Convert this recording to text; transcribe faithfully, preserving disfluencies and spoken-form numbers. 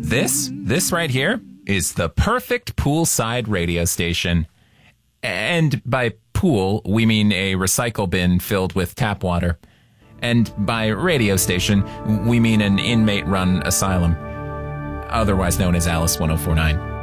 This, this right here is the perfect poolside radio station. And by pool, we mean a recycle bin filled with tap water. And by radio station, we mean an inmate-run asylum, otherwise known as Alice ten forty-nine.